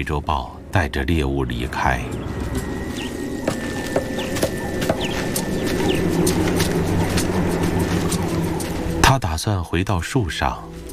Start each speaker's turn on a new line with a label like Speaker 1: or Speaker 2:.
Speaker 1: 非洲豹带着猎物离开。他打算回到树上，